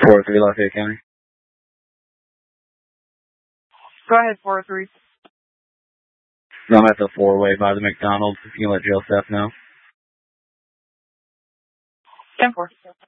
403 Lafayette County. Go ahead, 403. I'm at the 4-way by the McDonald's. If you can let jail staff know. 10-4.